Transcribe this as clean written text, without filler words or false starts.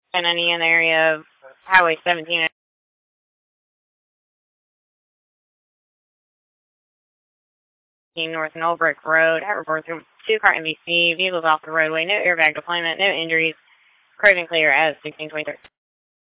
in any in the area of Highway 17 North Noldbrick Road. At report 2-car NBC. Vehicles off the roadway. No airbag deployment. No injuries. Cruising clear as 1623.